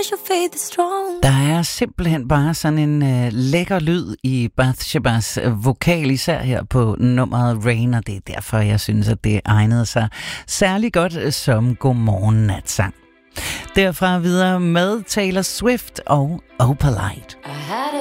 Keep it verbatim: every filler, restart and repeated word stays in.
wish your faith is strong. Der er simpelthen bare sådan en øh, lækker lyd i Bathshebas øh, vokal, især her på nummeret Rain, og det er derfor, jeg synes, at det egnede sig særlig godt øh, som Godmorgen Natsang. Derfra videre med Taylor Swift og Opalite.